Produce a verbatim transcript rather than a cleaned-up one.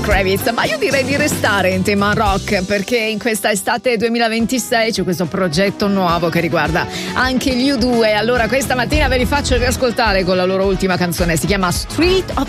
Kravitz, ma io direi di restare in tema rock, perché in questa estate duemilaventisei c'è questo progetto nuovo che riguarda anche gli U due. Allora questa mattina ve li faccio riascoltare con la loro ultima canzone, si chiama Street of